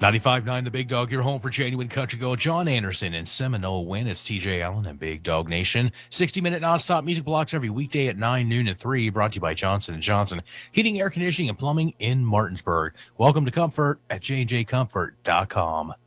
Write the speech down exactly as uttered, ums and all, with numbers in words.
ninety-five point nine The Big Dog, your home for genuine country gold. John Anderson and Seminole Win. It's T J Allen and Big Dog Nation. sixty-minute nonstop music blocks every weekday at nine, noon, and three. Brought to you by Johnson and Johnson Heating, Air Conditioning, and Plumbing in Martinsburg. Welcome to Comfort at j j comfort dot com.